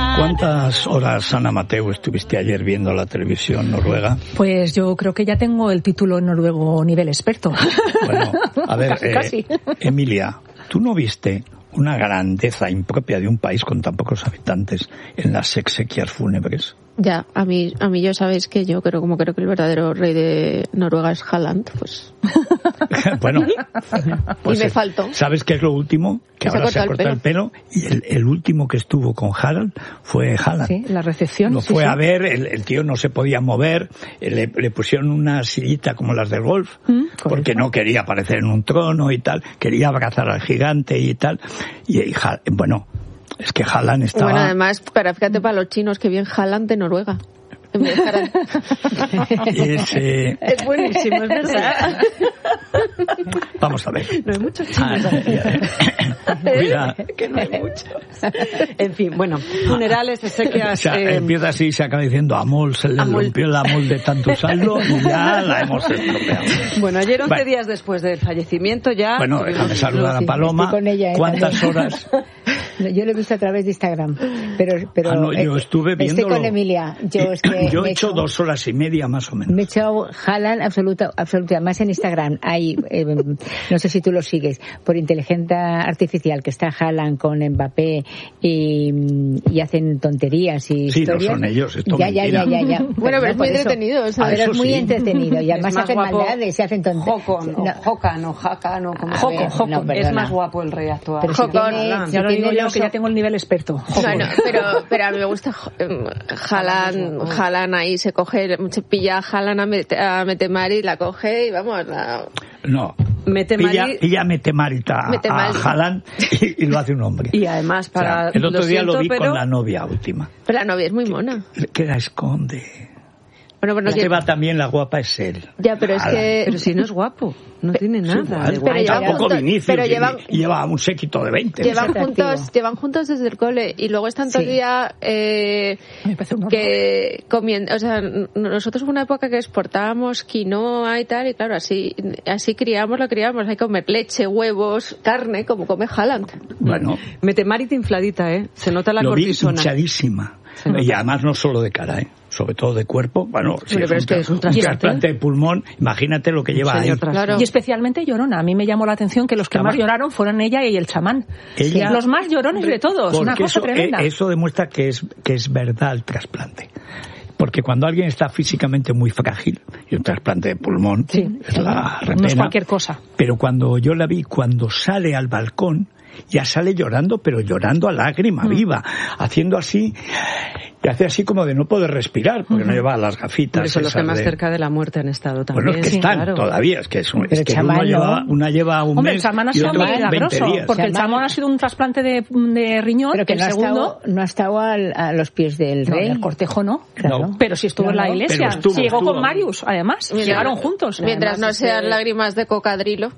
¿Cuántas horas, Ana Mateu, estuviste ayer viendo la televisión noruega? Pues yo creo que ya tengo el título en noruego nivel experto. Bueno, a ver, casi. Emilia, ¿tú no viste una grandeza impropia de un país con tan pocos habitantes en las exequias fúnebres? Ya, a mí ya sabéis que yo creo que el verdadero rey de Noruega es Haaland, pues. Bueno, pues y me faltó. ¿Sabes qué es lo último? Que ahora se ha cortado el pelo y el último que estuvo con Harald fue Haaland. Sí, la recepción. Lo fue a ver, el tío no se podía mover, le pusieron una sillita como las del golf, porque no quería aparecer en un trono y tal, quería abrazar al gigante y tal, y bueno, es que Haaland estaba... Bueno, además, pero fíjate para los chinos que bien Haaland de Noruega. En vez de Harald. Es buenísimo, es verdad. Vamos a ver. No hay muchos chinos. Cuida. Que no hay muchos. En fin, bueno, funerales, exequias... Empieza así y se acaba diciendo Amol, se le rompió el Amol de tanto usarlo y ya la hemos estropeado. Bueno, ayer 11 días después del fallecimiento ya... Bueno, déjame saludar a Paloma. Estoy con ella, ¿Cuántas horas? Yo lo he visto a través de Instagram, pero no, yo estuve viéndolo. Estoy con Emilia. Yo he hecho 2 horas y media más o menos. Me he echado Haaland absoluta. Además en Instagram hay, no sé si tú lo sigues, por inteligencia artificial, que está Haaland con Mbappé y hacen tonterías y sí, historias. Sí, no son ellos, esto ya. Bueno, pero es muy entretenido. O sea, pero es muy entretenido y además se hacen maldades, se hacen tonterías. Jocon. Es más guapo el rey actual. Pero ya lo digo yo, que ya tengo el nivel experto. Bueno, pero a mí me gusta Haaland ahí, se pilla a Haaland a Metemari, la coge y vamos. No. Pilla Metemarita a Haaland y lo hace un hombre. Y además para... el otro día lo vi con la novia última. Pero la novia es muy mona. Que la esconde. Bueno, la que va también la guapa es él. Ya, pero es que... Pero si no es guapo, no tiene nada. Pero tampoco Vinicius, lleva un séquito de 20. Llevan juntos desde el cole y luego están todo el día que comiendo... O sea, nosotros hubo una época que exportábamos quinoa y tal, y claro, así criamos, hay que comer leche, huevos, carne, como come Haaland. Bueno. Metemarita infladita, se nota la cortisona. Lo vi hinchadísima. Y además no solo de cara, sobre todo de cuerpo. Bueno, si es un trasplante de pulmón, imagínate lo que lleva ahí. Claro. Y especialmente llorona. A mí me llamó la atención que los que más lloraron fueron ella y el chamán. Los más llorones de todos. Una cosa tremenda. Eso demuestra que es verdad el trasplante. Porque cuando alguien está físicamente muy frágil, y un trasplante de pulmón es la repena, no es cualquier cosa. Pero cuando yo la vi, cuando sale al balcón, ya sale llorando, pero llorando a lágrima viva, haciendo así, y hace así como de no poder respirar, porque no lleva las gafitas. Por eso los que más cerca de la muerte han estado también. Bueno, es que están todavía, es que una lleva un mes. El chamán ha sido milagroso, porque el chamán ha sido un trasplante de riñón, pero que el segundo... no ha estado a los pies del rey. El cortejo no. Claro. Pero sí estuvo en la iglesia. Sí, llegó con Marius, además. Llegaron juntos. Mientras no sean lágrimas de cocodrilo.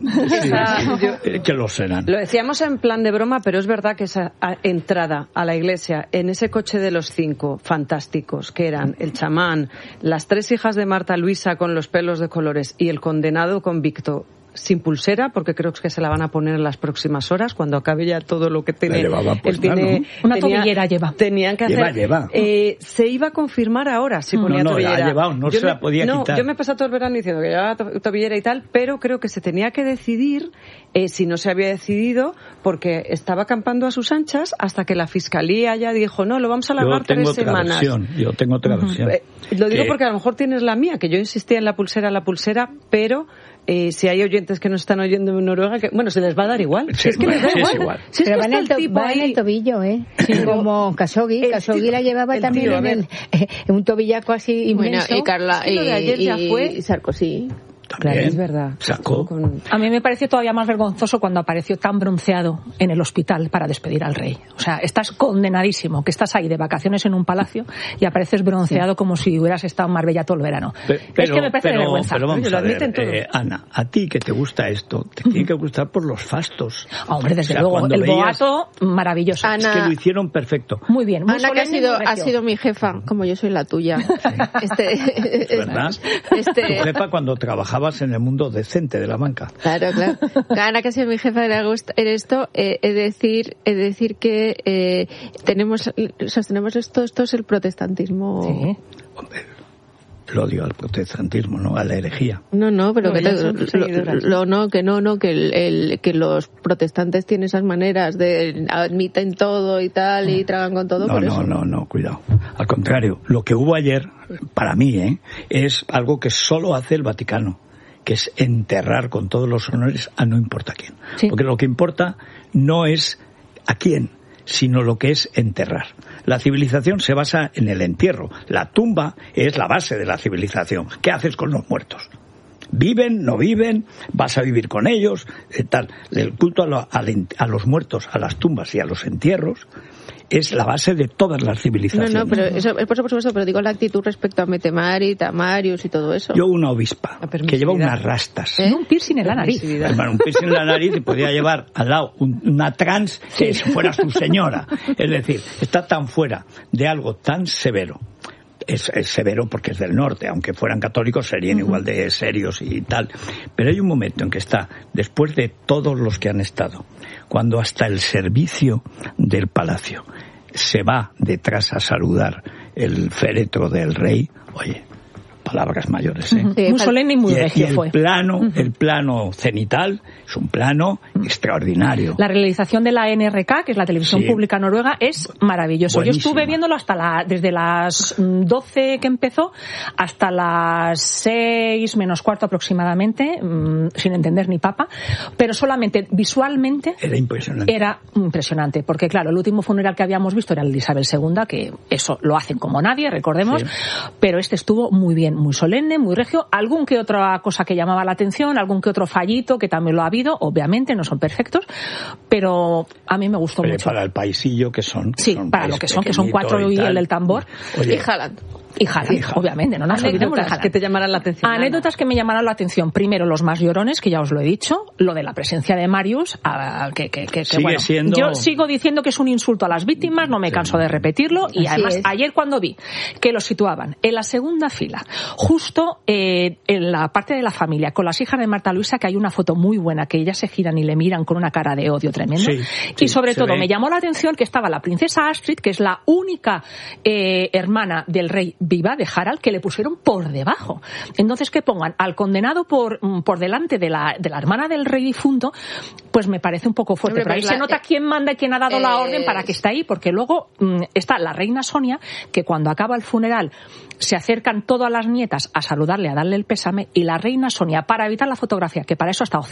Que lo serán. Lo decíamos en plan de broma, pero es verdad que esa entrada a la iglesia en ese coche de los 5 fantásticos, que eran el chamán, las 3 hijas de Marta Luisa con los pelos de colores y el condenado convicto sin pulsera, porque creo que se la van a poner en las próximas horas cuando acabe ya todo lo que tiene. Una tobillera lleva. Tenían que hacer. Lleva. Se iba a confirmar ahora si ponía tobillera. La ha llevado, no se la podía quitar. Yo me he pasado todo el verano diciendo que llevaba tobillera y tal, pero creo que se tenía que decidir, si no se había decidido, porque estaba acampando a sus anchas hasta que la fiscalía ya dijo, no, lo vamos a alargar 3 semanas. Yo tengo otra versión. Lo digo porque a lo mejor tienes la mía, que yo insistía en la pulsera, pero si hay oyentes que nos están oyendo en Noruega, bueno, se les va a dar igual. Sí, es que les da igual. Si pero van en el tobillo, Sí, como Khashoggi. Khashoggi la llevaba también en un tobillaco así inmenso. Bueno, y Carla, y de ayer ya fue Sarkozy. También, claro, es verdad. Sacó. A mí me pareció todavía más vergonzoso cuando apareció tan bronceado en el hospital para despedir al rey. O sea, estás condenadísimo, que estás ahí de vacaciones en un palacio y apareces bronceado como si hubieras estado en Marbella todo el verano. Es que me parece de vergüenza. Pero vamos a ver, Ana, a ti que te gusta esto, te tiene que gustar por los fastos. Hombre, desde luego, el boato, maravilloso. Ana, es que lo hicieron perfecto. Muy bien. Muy Ana, que ha sido mi jefa, como yo soy la tuya. ¿Verdad? Tu jefa cuando trabajaba estabas en el mundo decente de la banca. Claro. Ana, que ha sido mi jefa en esto, es decir que sostenemos esto es el protestantismo. Sí. Hombre, lo odio al protestantismo, ¿no? A la herejía. No, pero que los protestantes tienen esas maneras de admiten todo y tal y tragan con todo. No, cuidado. Al contrario, lo que hubo ayer, para mí, es algo que solo hace el Vaticano, que es enterrar con todos los honores a no importa quién. Sí. Porque lo que importa no es a quién, sino lo que es enterrar. La civilización se basa en el entierro. La tumba es la base de la civilización. ¿Qué haces con los muertos? ¿Viven? ¿No viven? ¿Vas a vivir con ellos? Tal. El culto a los muertos, a las tumbas y a los entierros es la base de todas las civilizaciones. No, pero eso es por supuesto, pero digo la actitud respecto a Metemari, Tamarius y todo eso. Yo una obispa que lleva unas rastas. Un piercing en la nariz. Bueno, un piercing en la nariz y podía llevar al lado una trans que fuera su señora. Es decir, está tan fuera de algo tan severo. Es severo porque es del norte, aunque fueran católicos serían igual de serios y tal. Pero hay un momento en que está, después de todos los que han estado, cuando hasta el servicio del palacio se va detrás a saludar el féretro del rey, oye, palabras mayores, muy solemne y muy regio fue. El plano cenital es un plano extraordinario. La realización de la NRK, que es la televisión pública noruega, es maravilloso. Buenísima. Yo estuve viéndolo desde las 12 que empezó hasta las 6 menos cuarto aproximadamente, sin entender ni papa, pero solamente visualmente era impresionante, porque claro, el último funeral que habíamos visto era el de Isabel II, que eso lo hacen como nadie, recordemos, pero este estuvo muy bien, muy solemne, muy regio, algún que otra cosa que llamaba la atención, algún que otro fallito que también lo ha habido, obviamente no son perfectos, pero a mí me gustó mucho. Para el paisillo que son. Para lo que son 4 y el del tambor. Oye, y Haaland, obviamente, no nos olvidemos de Haaland. Que te llamarán la atención. Anécdotas que me llamaron la atención. Primero, los más llorones, que ya os lo he dicho, lo de la presencia de Marius, que sigue siendo... Yo sigo diciendo que es un insulto a las víctimas, no me canso de repetirlo, y además ayer cuando vi que lo situaban en la segunda fila, justo en la parte de la familia, con las hijas de Marta Luisa, que hay una foto muy buena, que ellas se giran y le miran con una cara de odio tremendo, y sobre todo me llamó la atención que estaba la princesa Astrid, que es la única hermana del rey viva, de Harald, que le pusieron por debajo. Entonces, que pongan al condenado por delante de la hermana del rey difunto, pues me parece un poco fuerte. Pero ahí se nota quién manda y quién ha dado la orden para que esté ahí, porque luego está la reina Sonia, que cuando acaba el funeral se acercan todas las nietas a saludarle, a darle el pésame, y la reina Sonia, para evitar la fotografía, que para eso ha estado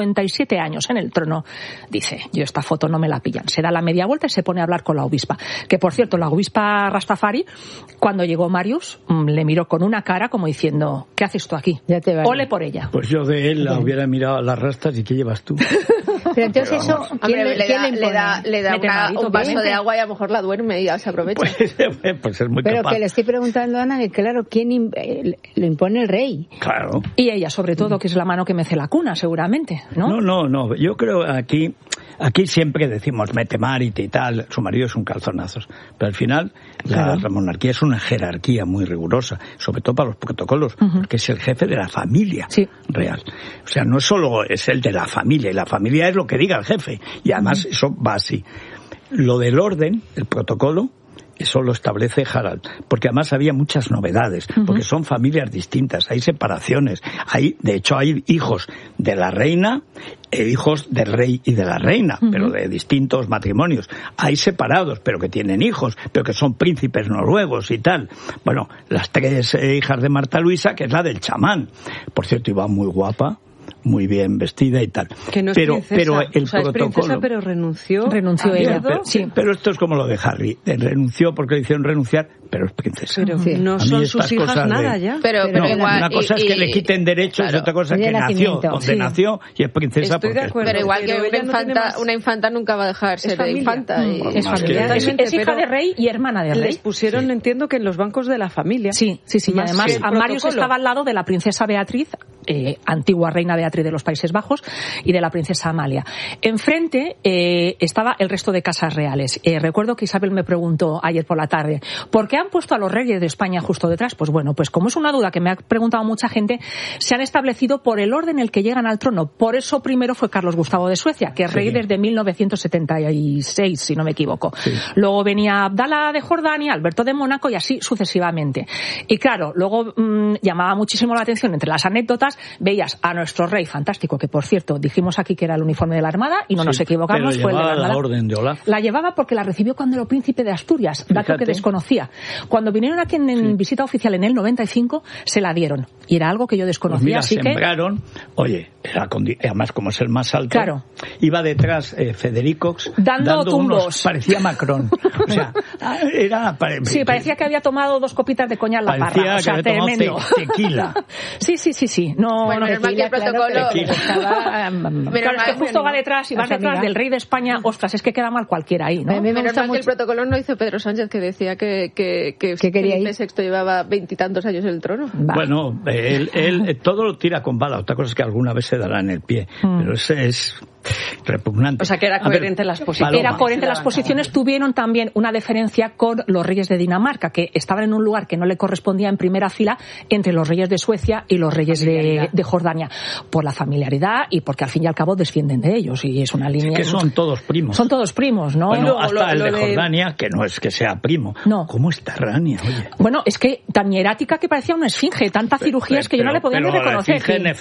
57 años en el trono, dice, yo esta foto no me la pillan. Se da la media vuelta y se pone a hablar con la obispa. Que, por cierto, la obispa Rastafari, cuando llegó Marius, le miró con una cara como diciendo, ¿qué haces tú aquí? Ya te vale. Ole por ella. Pues yo de él la hubiera mirado a las rastas y ¿qué llevas tú? Pero entonces eso, le da un vaso de agua y a lo mejor la duerme y ya se aprovecha. Pues es muy Pero capaz. que le estoy preguntando a Ana, que claro, ¿quién lo impone el rey? Claro. Y ella, sobre todo, que es la mano que mece la cuna, seguramente, ¿no? No. Yo creo aquí siempre decimos Metemari y tal, su marido es un calzonazos. Pero al final la monarquía es una jerarquía muy rigurosa, sobre todo para los protocolos, porque es el jefe de la familia real. O sea, no solo es el de la familia, y la familia es lo que diga el jefe. Y además eso va así. Lo del orden, el protocolo, eso lo establece Harald, porque además había muchas novedades, porque son familias distintas, hay separaciones, de hecho hay hijos de la reina e hijos del rey y de la reina, pero de distintos matrimonios. Hay separados, pero que tienen hijos, pero que son príncipes noruegos y tal. Bueno, las 3 hijas de Marta Luisa, que es la del chamán. Por cierto, iba muy guapa, muy bien vestida y tal. Que no es pero el protocolo... es princesa, pero renunció ella. Pero esto es como lo de Harry. Renunció porque le hicieron renunciar, pero es princesa. Pero no son sus hijas nada ya. Pero igual, una cosa es que le quiten derechos y otra cosa es que nació donde nació y es princesa. Estoy de acuerdo. Pero igual que una infanta nunca va a dejar ser de infanta. Es familia. Es hija de rey y hermana de rey. Les pusieron, entiendo, que en los bancos de la familia. Sí. Y además a Marius estaba al lado de la princesa Beatriz, antigua reina Beatriz de los Países Bajos y de la princesa Amalia. Enfrente estaba el resto de casas reales. Recuerdo que Isabel me preguntó ayer por la tarde, ¿por qué han puesto a los reyes de España justo detrás? Pues bueno, pues como es una duda que me ha preguntado mucha gente, se han establecido por el orden en el que llegan al trono. Por eso primero fue Carlos Gustavo de Suecia, que es rey desde 1976, si no me equivoco. Sí. Luego venía Abdala de Jordania, Alberto de Mónaco y así sucesivamente. Y claro, luego llamaba muchísimo la atención entre las anécdotas, veías a nuestro rey fantástico, que por cierto dijimos aquí que era el uniforme de la Armada y no nos equivocamos, pero fue el de la Armada. La orden de Olaf. La llevaba porque la recibió cuando era príncipe de Asturias, dato que desconocía. Cuando vinieron aquí en visita oficial en el 95, se la dieron. Y era algo que yo desconocía. Pues mira, así sembraron, además como es el más alto, iba detrás Federico dando tumbos. Parecía Macron. O sea, parecía que había tomado 2 copitas de coñac la parra. O sea, que tremendo. Tequila. Sí. No, bueno, no, tequila, protocolo. Claro, es que justo va detrás y vas detrás del rey de España. Ostras, es que queda mal cualquiera ahí, ¿no? Menos mal que el protocolo no hizo Pedro Sánchez, que decía que Felipe VI llevaba 20 y tantos años en el trono. Bueno, él todo lo tira con bala. Otra cosa es que alguna vez se dará en el pie. Pero ese es repugnante. O sea, que era coherente las posiciones. Era coherente las posiciones. Tuvieron también una deferencia con los reyes de Dinamarca, que estaban en un lugar que no le correspondía en primera fila entre los reyes de Suecia y los reyes de Jordania, por la familiaridad y porque al fin y al cabo descienden de ellos, y es una línea... Es que son todos primos. Son todos primos, ¿no? Bueno, hasta el de Jordania, que no es que sea primo. No. ¿Cómo está Rania, oye? Bueno, es que tan hierática que parecía una esfinge, tanta cirugía es que yo no le podía ni reconocer.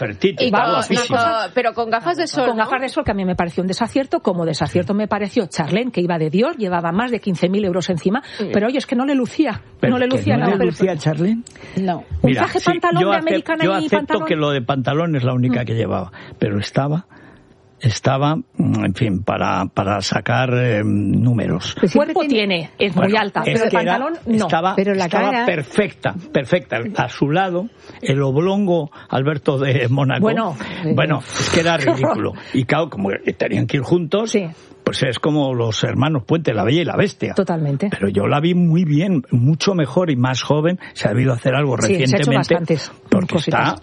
Pero con gafas de sol. Con gafas de sol, que a mí me pareció un desacierto, como desacierto me pareció Charlene, que iba de Dior, llevaba más de 15.000 euros encima, pero oye, es que no le lucía. ¿No le lucía Charlene? No. Un traje pantalón de americana y pantalón. Yo acepto que lo de pantalón es la única que llevaba, pero estaba, en fin, para sacar números. El cuerpo tiene, es muy alta, pero el pantalón no. Estaba perfecta. A su lado, el oblongo Alberto de Mónaco. Bueno, es que era ridículo. Y claro, como tenían que ir juntos... Sí. Pues es como los hermanos Puente, La Bella y la Bestia. Totalmente. Pero yo la vi muy bien, mucho mejor y más joven. Se ha debido hacer algo recientemente. Se ha hecho porque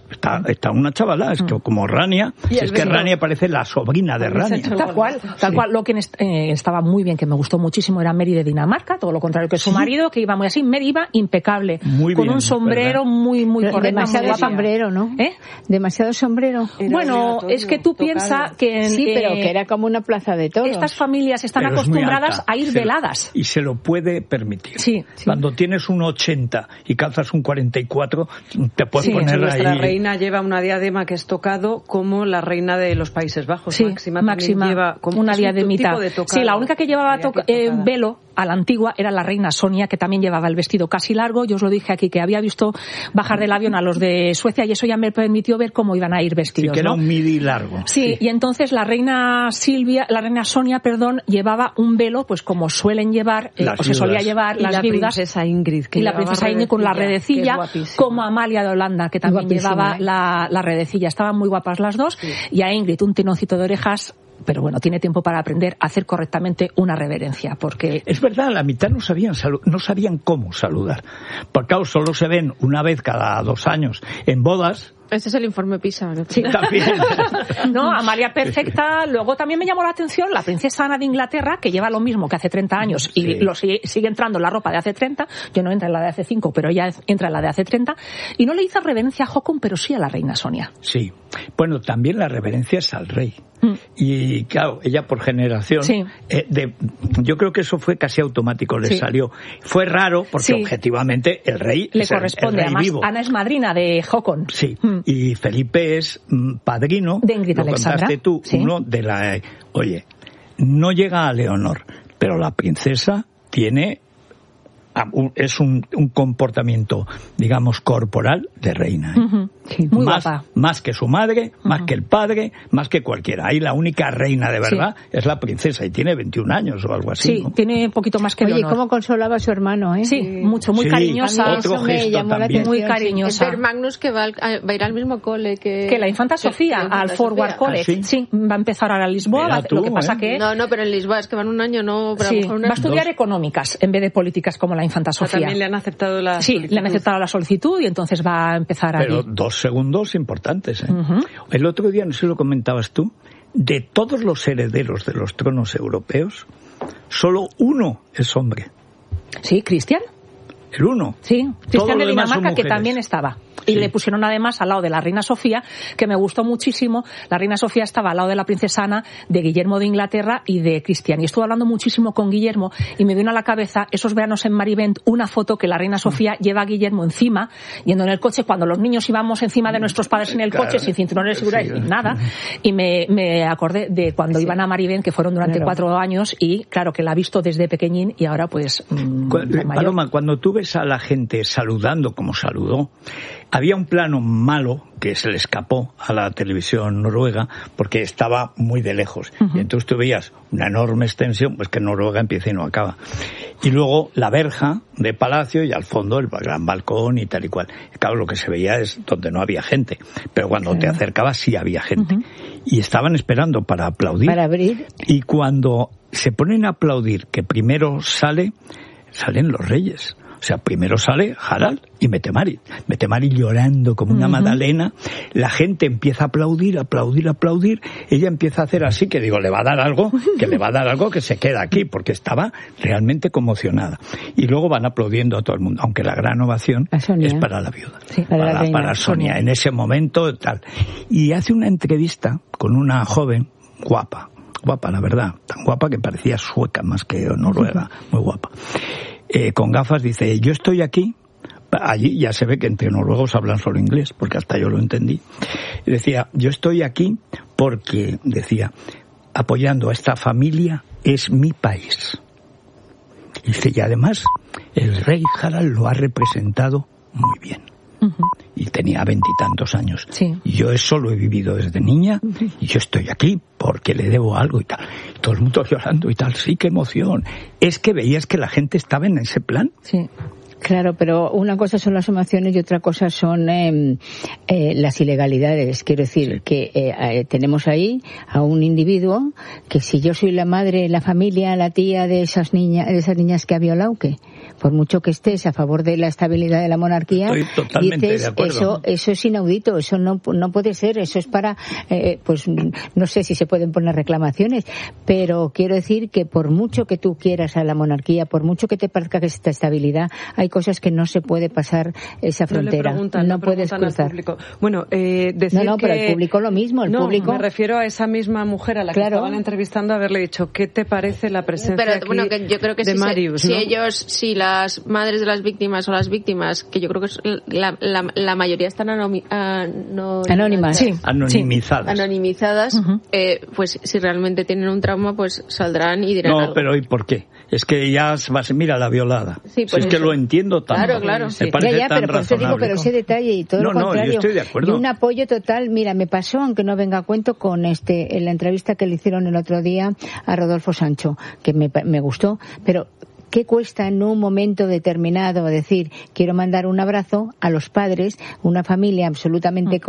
está una chavala, es que como Rania, es que Rania parece la sobrina de Rania. Tal cual. Lo que estaba muy bien, que me gustó muchísimo, era Mary de Dinamarca, todo lo contrario que su marido, que iba muy así. Mary iba impecable, muy con bien, un sombrero muy correcto. Demasiado sombrero, ¿no? Demasiado sombrero. Bueno, es que tú piensas que... Sí, pero que era como una plaza de toros. Estas familias están acostumbradas a ir veladas. Y se lo puede permitir. Sí. Cuando tienes un 80 y calzas un 44, te puedes poner ahí... Nuestra reina lleva una diadema que es tocado como la reina de los Países Bajos. Sí, Máxima lleva como una diademita. Sí, la única que llevaba velo a la antigua era la reina Sonia, que también llevaba el vestido casi largo. Yo os lo dije aquí, que había visto bajar del avión a los de Suecia y eso ya me permitió ver cómo iban a ir vestidos. Sí, que era un midi largo. Sí, y entonces la reina Sonia, llevaba un velo, pues como suelen llevar, o se solía llevar las viudas. Princesa Ingrid, y la princesa Ingrid con la redecilla, como Amalia de Holanda, que también llevaba la redecilla. Estaban muy guapas las dos, y a Ingrid un tenoncito de orejas. Pero bueno, tiene tiempo para aprender a hacer correctamente una reverencia, porque... Es verdad, la mitad no sabían cómo saludar. Porque claro, solo se ven una vez cada 2 años en bodas. Ese es el informe PISA, ¿no? Sí, también. No, Amalia perfecta. Luego también me llamó la atención la princesa Ana de Inglaterra, que lleva lo mismo que hace 30 años y sigue entrando en la ropa de hace 30. Yo no entro en la de hace 5, pero ella entra en la de hace 30. Y no le hizo reverencia a Haakon, pero sí a la reina Sonia. Sí. Bueno, también la reverencia es al rey. Y claro, ella por generación, yo creo que eso fue casi automático, le salió. Fue raro porque objetivamente el rey le corresponde, además vivo. Ana es madrina de Haakon. Sí, y Felipe es padrino, de Ingrid Alexandra. Contaste tú, uno de la... Oye, no llega a Leonor, pero la princesa tiene... es un comportamiento, digamos, corporal de reina. Sí, muy guapa. Más que su madre, más que el padre, más que cualquiera. Ahí la única reina de verdad es la princesa y tiene 21 años o algo así. Sí, ¿no? tiene poquito más que Oye, ¿cómo consolaba a su hermano? Sí, mucho, muy cariñosa. Otro gesto también. Muy cariñosa. Es Magnus, que va a ir al mismo cole que la infanta Sofía, al Forward College. Sí, va a empezar ahora a Lisboa. Lo que pasa que... No, pero en Lisboa es que van un año, no... Pero va a estudiar económicas en vez de políticas como la infanta Sofía. También le han aceptado la solicitud. Sí, le han aceptado la solicitud y entonces va a empezar Pero 2 segundos importantes. El otro día, no sé si lo comentabas tú, de todos los herederos de los tronos europeos, solo uno es hombre. Sí, Cristian. El uno. Sí, Cristian de Dinamarca, que también estaba. Y le pusieron además al lado de la reina Sofía, que me gustó muchísimo. La reina Sofía estaba al lado de la princesa Ana, de Guillermo de Inglaterra y de Cristian. Y estuve hablando muchísimo con Guillermo y me vino a la cabeza esos veranos en Marivent una foto que la reina Sofía lleva a Guillermo encima, yendo en el coche, cuando los niños íbamos encima de nuestros padres en el coche, sin cinturones de seguridad, sin nada. Y me acordé de cuando iban a Marivent, que fueron durante 4 años, y claro, que la ha visto desde pequeñín y ahora pues... Paloma, cuando tú ves a la gente saludando como saludó, había un plano malo que se le escapó a la televisión noruega porque estaba muy de lejos. Y entonces tú veías una enorme extensión, pues que Noruega empieza y no acaba. Y luego la verja de palacio y al fondo el gran balcón y tal y cual. Claro, lo que se veía es donde no había gente. Pero cuando te acercabas sí había gente. Y estaban esperando para aplaudir. Para abrir. Y cuando se ponen a aplaudir, que primero salen los reyes. O sea, primero sale Harald y Mette-Marit. Mette-Marit llorando como una magdalena. La gente empieza a aplaudir. Ella empieza a hacer así, que digo, le va a dar algo que se queda aquí, porque estaba realmente conmocionada. Y luego van aplaudiendo a todo el mundo, aunque la gran ovación es para la viuda. Sí, para Sonia. En ese momento, tal. Y hace una entrevista con una joven guapa, la verdad, tan guapa que parecía sueca más que noruega, muy guapa. Con gafas, dice, yo estoy aquí, allí ya se ve que entre noruegos hablan solo inglés, porque hasta yo lo entendí. Y decía, yo estoy aquí porque, decía, apoyando a esta familia, es mi país. Y dice, y además, el rey Harald lo ha representado muy bien. Y tenía 20 y tantos años. Sí. Y yo eso lo he vivido desde niña, y yo estoy aquí porque le debo algo y tal. Y todo el mundo llorando y tal. Sí, qué emoción. Es que veías que la gente estaba en ese plan. Sí. Claro, pero una cosa son las emociones y otra cosa son las ilegalidades. Quiero decir que tenemos ahí a un individuo que, si yo soy la madre, la familia, la tía de esas niñas que ha violado, ¿qué? Por mucho que estés a favor de la estabilidad de la monarquía, estoy totalmente dices, de acuerdo. Eso es inaudito, eso no puede ser, eso es para, pues no sé si se pueden poner reclamaciones, pero quiero decir que por mucho que tú quieras a la monarquía, por mucho que te parezca que esta estabilidad, hay cosas que no se puede pasar esa frontera, no puedes cruzar. Bueno, decir no, pero el público lo mismo, el público. Me refiero a esa misma mujer a la que estaban entrevistando, haberle dicho, ¿qué te parece la presencia aquí bueno, que yo creo que de Marius, ¿no? si las madres de las víctimas o las víctimas, que yo creo que la mayoría están anónimas, sí. Anonimizadas, pues si realmente tienen un trauma, pues saldrán y dirán algo. Pero ¿y por qué? Es que ya mira la violada. Sí, pues es que lo entiendo tanto. Claro. Me parece tan pero por eso digo, pero ese detalle y todo lo contrario. Yo estoy de acuerdo. Y un apoyo total. Mira, me pasó, aunque no venga a cuento, con en la entrevista que le hicieron el otro día a Rodolfo Sancho, que me gustó, pero ¿qué cuesta en un momento determinado decir, quiero mandar un abrazo a los padres, una familia absolutamente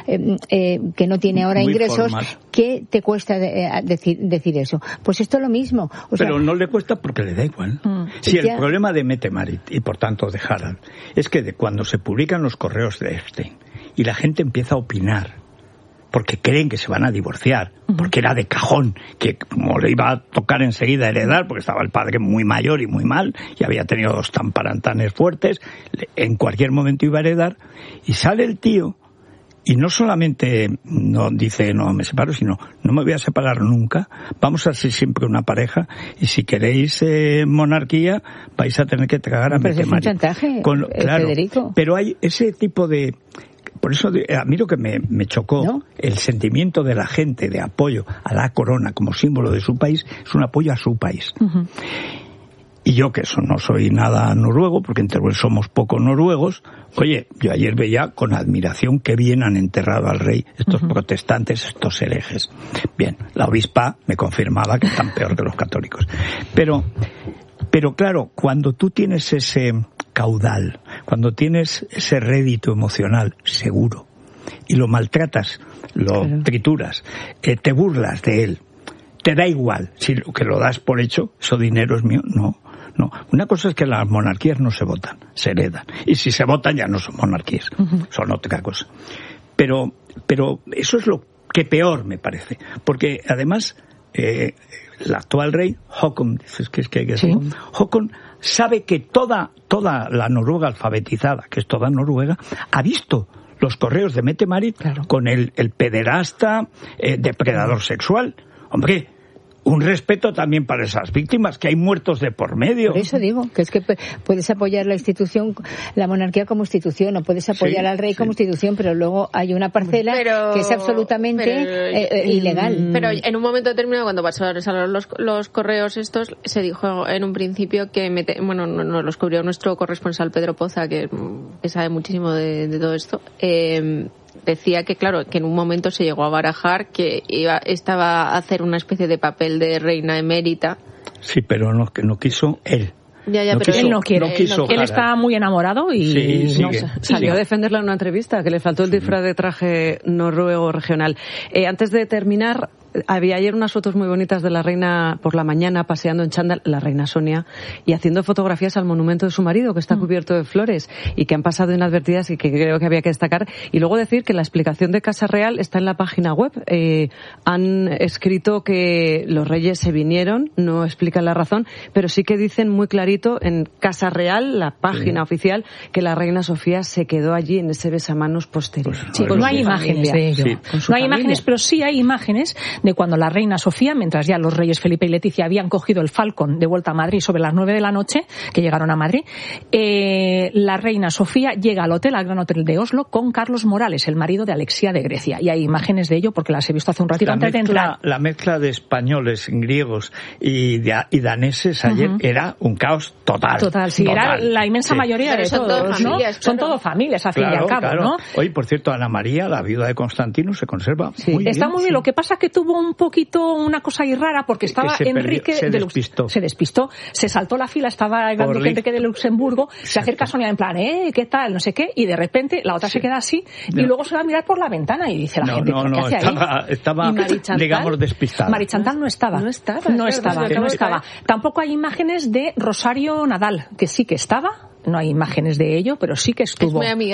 que no tiene ahora muy ingresos? formal. ¿Qué te cuesta decir eso? Pues esto es lo mismo. Pero no le cuesta porque le da igual. Si el problema de Mette-Marit y por tanto de Harald es que cuando se publican los correos de Epstein y la gente empieza a opinar porque creen que se van a divorciar, porque era de cajón, que como le iba a tocar enseguida heredar, porque estaba el padre muy mayor y muy mal, y había tenido 2 tamparantanes fuertes, en cualquier momento iba a heredar, y sale el tío, y no solamente no dice, no me separo, sino, no me voy a separar nunca, vamos a ser siempre una pareja, y si queréis monarquía, vais a tener que tragar a Mette-Marit. Pero es un chantaje, claro, Federico. Pero hay ese tipo de... Por eso a mí lo que me chocó, el sentimiento de la gente de apoyo a la corona como símbolo de su país, es un apoyo a su país. Y yo, que eso no soy nada noruego, porque en Teruel somos poco noruegos, oye, yo ayer veía con admiración que bien han enterrado al rey estos protestantes, estos herejes. Bien, la obispa me confirmaba que están peor que los católicos. Pero claro, cuando tú tienes ese caudal, cuando tienes ese rédito emocional seguro y lo maltratas, lo trituras, te burlas de él, te da igual, si que lo das por hecho, eso dinero es mío, no. Una cosa es que las monarquías no se votan, se heredan, y si se votan ya no son monarquías, son otra cosa. Pero eso es lo que peor me parece, porque además el actual rey, Håkon, dices que hay que decir, Håkon sabe que toda la Noruega alfabetizada, que es toda Noruega, ha visto los correos de Mette-Marit con el pederasta, depredador sexual. Hombre, un respeto también para esas víctimas, que hay muertos de por medio. Por eso digo, que es que puedes apoyar la institución, la monarquía como institución, o puedes apoyar al rey como institución, pero luego hay una parcela que es absolutamente ilegal. Pero en un momento determinado, cuando pasaron los correos estos, se dijo en un principio que, nos los cubrió nuestro corresponsal Pedro Poza, que sabe muchísimo de todo esto, decía que, claro, que en un momento se llegó a barajar que estaba a hacer una especie de papel de reina emérita. Sí, pero no quiso él. Pero él no quiere. Él está muy enamorado y salió a defenderla en una entrevista, que le faltó el disfraz de traje noruego regional. Antes de terminar, había ayer unas fotos muy bonitas de la reina por la mañana paseando en chándal, la reina Sonia, y haciendo fotografías al monumento de su marido, que está cubierto de flores y que han pasado inadvertidas y que creo que había que destacar. Y luego decir que la explicación de Casa Real está en la página web. Han escrito que los reyes se vinieron, no explican la razón, pero sí que dicen muy clarito en Casa Real, la página oficial, que la reina Sofía se quedó allí en ese besamanos posterior. No hay imágenes de ello. No hay imágenes, pero sí hay imágenes de cuando la reina Sofía, mientras ya los reyes Felipe y Leticia habían cogido el Falcon de vuelta a Madrid sobre las 9 de la noche, que llegaron a Madrid, la reina Sofía llega al Gran Hotel de Oslo con Carlos Morales, el marido de Alexia de Grecia. Y hay imágenes de ello porque las he visto hace un ratito antes de entrar. La mezcla de españoles, griegos y daneses ayer era un caos total. Era la inmensa mayoría de todos, ¿no? Son todo familias, al fin y al cabo, ¿no? Hoy, por cierto, Ana María, la viuda de Constantino, se conserva muy bien. Está muy bien. Lo que pasa es que tuvo un poquito una cosa ahí rara, porque estaba Enrique se despistó, se saltó la fila, estaba el duque Enrique de Luxemburgo, se acerca a Sonia en plan, ¿qué tal? No sé qué, y de repente la otra se queda así, y luego se va a mirar por la ventana y dice la gente, ¿qué hace ahí? Estaba digamos, despistada. Mari Chantal no estaba. Tampoco hay imágenes de Rosario Nadal, que sí que estaba, no hay imágenes de ello, pero sí que estuvo. Es muy amiga